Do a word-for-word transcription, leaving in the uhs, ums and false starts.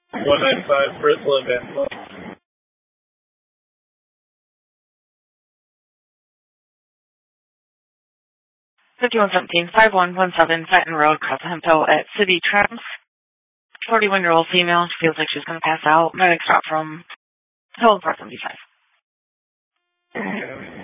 one ninety-five Brittle Evangelo. fifty-one seventeen, five one one seven Fenton Road, Crescento at City Trams. forty-one-year-old female. She feels like she's going to pass out. Medic stop from Hill four seventy-five.